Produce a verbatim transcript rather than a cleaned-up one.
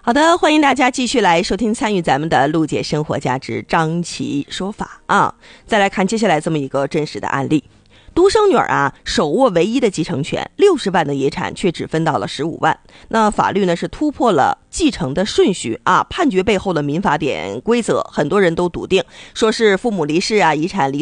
好的，欢迎大家继续来收听参与咱们的陆姐生活价值张琪说法啊。再来看接下来这么一个真实的案例，独生女儿啊，手握唯一的继承权，六十万的遗产却只分到了十五万。那法律呢是突破了继承的顺序啊，判决背后的民法典规则，很多人都笃定说是父母离世啊，遗产离